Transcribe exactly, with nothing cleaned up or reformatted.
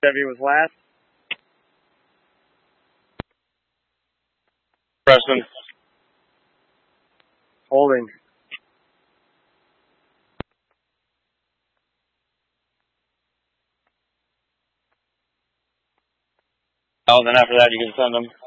Chevy was last. Preston. Holding. Oh, then after that you can send them.